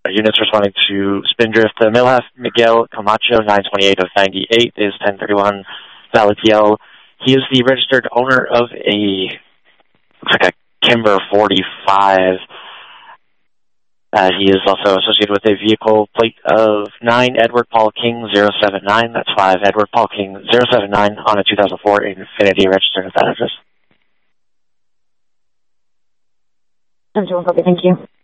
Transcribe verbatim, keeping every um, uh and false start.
units responding to Spindrift. Uh, Milhouse Miguel Camacho, nine twenty-eight of ninety-eight, is ten thirty-one Valadiel. He is the registered owner of a, looks like a Kimber forty-five. Uh, he is also associated with a vehicle plate of nine Edward Paul King zero seven nine. That's five Edward Paul King zero seven nine on a two thousand four Infiniti registered at that address. Thank you.